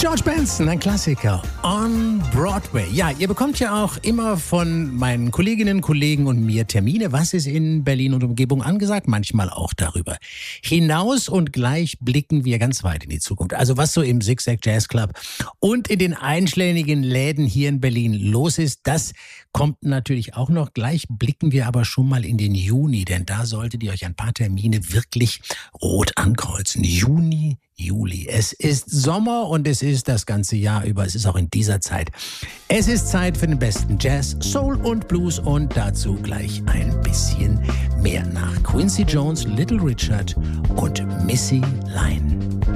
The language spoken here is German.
George Benson, ein Klassiker, on Broadway. Ja, ihr bekommt ja auch immer von meinen Kolleginnen, Kollegen und mir Termine. Was ist in Berlin und Umgebung angesagt? Manchmal auch darüber hinaus. Und gleich blicken wir ganz weit in die Zukunft. Also was so im Zigzag Jazz Club und in den einschlägigen Läden hier in Berlin los ist, das kommt natürlich auch noch. Gleich blicken wir aber schon mal in den Juni, denn da solltet ihr euch ein paar Termine wirklich rot ankreuzen. Juni, Juli. Es ist Sommer und es ist das ganze Jahr über. Es ist auch in dieser Zeit. Es ist Zeit für den besten Jazz, Soul und Blues und dazu gleich ein bisschen mehr nach Quincy Jones, Little Richard und Missy Lyon.